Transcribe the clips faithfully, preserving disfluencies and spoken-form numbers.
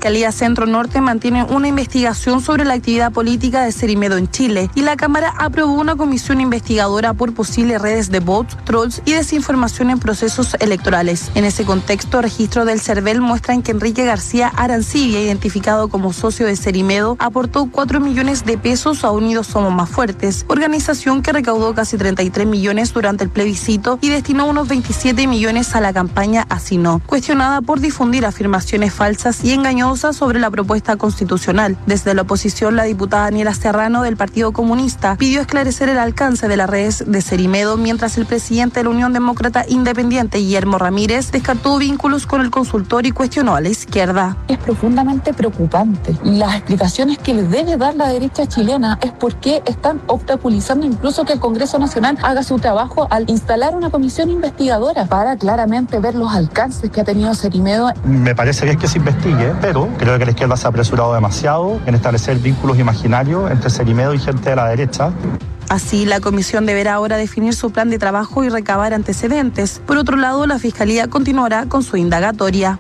Fiscalía Centro Norte mantiene una investigación sobre la actividad política de Cerimedo en Chile y la Cámara aprobó una comisión investigadora por posibles redes de bots, trolls y desinformación en procesos electorales. En ese contexto, registros del CERVEL muestran que Enrique García Arancibia, identificado como socio de Cerimedo, aportó cuatro millones de pesos a Unidos Somos Más Fuertes, organización que recaudó casi treinta y tres millones durante el plebiscito y destinó unos veintisiete millones a la campaña Así No, cuestionada por difundir afirmaciones falsas y engañosas sobre la propuesta constitucional. Desde la oposición, la diputada Daniela Serrano del Partido Comunista pidió esclarecer el alcance de las redes de Cerimedo, mientras el presidente de la Unión Demócrata Independiente, Guillermo Ramírez, descartó vínculos con el consultor y cuestionó a la izquierda. Es profundamente preocupante. Las explicaciones que le debe dar la derecha chilena es por qué están obstaculizando incluso que el Congreso Nacional haga su trabajo al instalar una comisión investigadora para claramente ver los alcances que ha tenido Cerimedo. Me parece bien que se investigue, pero creo que la izquierda se ha apresurado demasiado en establecer vínculos imaginarios entre Cerimedo y gente de la derecha. Así, la comisión deberá ahora definir su plan de trabajo y recabar antecedentes. Por otro lado, la Fiscalía continuará con su indagatoria.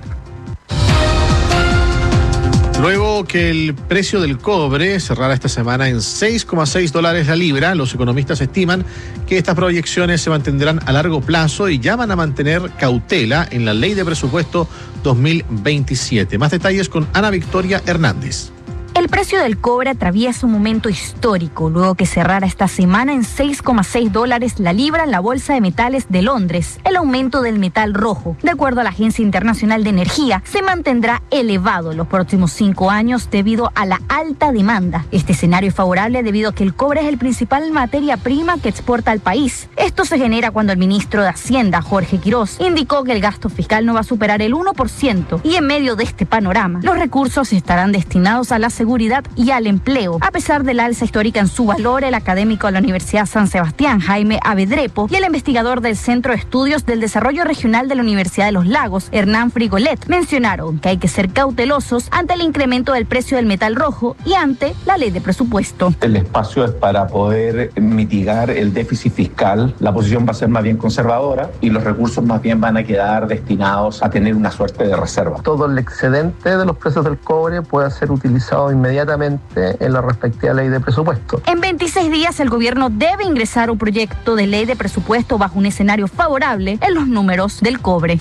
Luego que el precio del cobre cerrara esta semana en seis coma seis dólares la libra, los economistas estiman que estas proyecciones se mantendrán a largo plazo y llaman a mantener cautela en la Ley de Presupuesto dos mil veintisiete. Más detalles con Ana Victoria Hernández. El precio del cobre atraviesa un momento histórico, luego que cerrara esta semana en seis coma seis dólares la libra en la Bolsa de Metales de Londres. El aumento del metal rojo, de acuerdo a la Agencia Internacional de Energía, se mantendrá elevado en los próximos cinco años debido a la alta demanda. Este escenario es favorable debido a que el cobre es el principal materia prima que exporta al país. Esto se genera cuando el ministro de Hacienda, Jorge Quirós, indicó que el gasto fiscal no va a superar el uno por ciento y en medio de este panorama, los recursos estarán destinados a la seguridad y al empleo. A pesar del alza histórica en su valor, el académico de la Universidad San Sebastián, Jaime Avedrepo, y el investigador del Centro de Estudios del Desarrollo Regional de la Universidad de los Lagos, Hernán Frigolet, mencionaron que hay que ser cautelosos ante el incremento del precio del metal rojo y ante la ley de presupuesto. El espacio es para poder mitigar el déficit fiscal. La posición va a ser más bien conservadora y los recursos más bien van a quedar destinados a tener una suerte de reserva. Todo el excedente de los precios del cobre puede ser utilizado inmediatamente en la respectiva ley de presupuesto. En veintiséis días el gobierno debe ingresar un proyecto de ley de presupuesto bajo un escenario favorable en los números del cobre.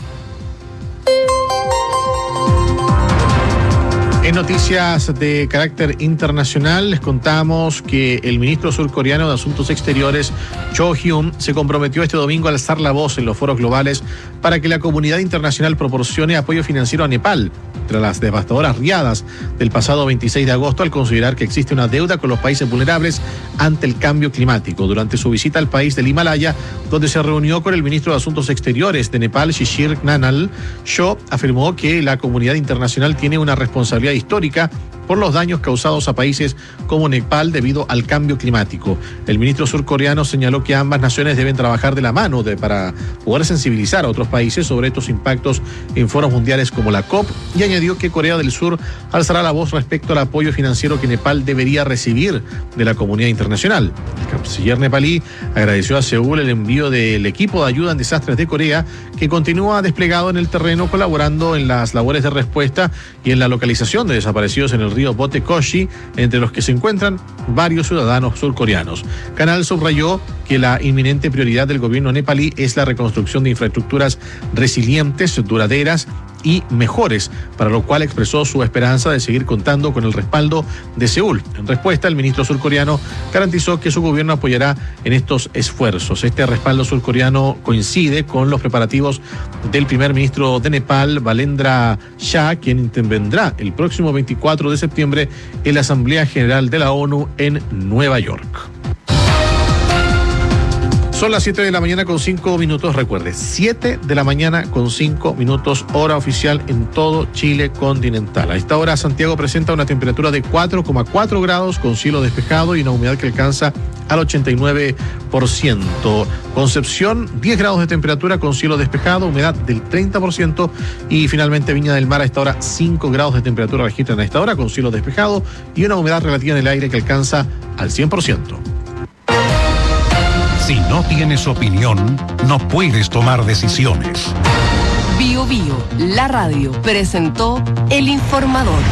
En noticias de carácter internacional les contamos que el ministro surcoreano de Asuntos Exteriores, Cho Hyun, se comprometió este domingo a alzar la voz en los foros globales para que la comunidad internacional proporcione apoyo financiero a Nepal tras las devastadoras riadas del pasado veintiséis de agosto al considerar que existe una deuda con los países vulnerables ante el cambio climático. Durante su visita al país del Himalaya, donde se reunió con el ministro de Asuntos Exteriores de Nepal, Shishir Gnanal, Cho afirmó que la comunidad internacional tiene una responsabilidad histórica por los daños causados a países como Nepal debido al cambio climático. El ministro surcoreano señaló que ambas naciones deben trabajar de la mano de, para poder sensibilizar a otros países sobre estos impactos en foros mundiales como la COP, y añadió que Corea del Sur alzará la voz respecto al apoyo financiero que Nepal debería recibir de la comunidad internacional. El canciller nepalí agradeció a Seúl el envío del equipo de ayuda en desastres de Corea, que continúa desplegado en el terreno colaborando en las labores de respuesta y en la localización de desaparecidos en el río Botekoshi, entre los que se encuentran varios ciudadanos surcoreanos. Canal subrayó que la inminente prioridad del gobierno nepalí es la reconstrucción de infraestructuras resilientes, duraderas y mejores, para lo cual expresó su esperanza de seguir contando con el respaldo de Seúl. En respuesta, el ministro surcoreano garantizó que su gobierno apoyará en estos esfuerzos. Este respaldo surcoreano coincide con los preparativos del primer ministro de Nepal, Balendra Shah, quien intervendrá el próximo veinticuatro de septiembre en la Asamblea General de la ONU en Nueva York. Son las siete de la mañana con cinco minutos, recuerde, siete de la mañana con cinco minutos, hora oficial en todo Chile continental. A esta hora Santiago presenta una temperatura de cuatro coma cuatro grados con cielo despejado y una humedad que alcanza al ochenta y nueve por ciento. Concepción, diez grados de temperatura con cielo despejado, humedad del treinta por ciento. Y finalmente Viña del Mar, a esta hora cinco grados de temperatura registran a esta hora con cielo despejado y una humedad relativa en el aire que alcanza al cien por ciento. Si no tienes opinión, no puedes tomar decisiones. Bio Bio, la radio, presentó El Informador.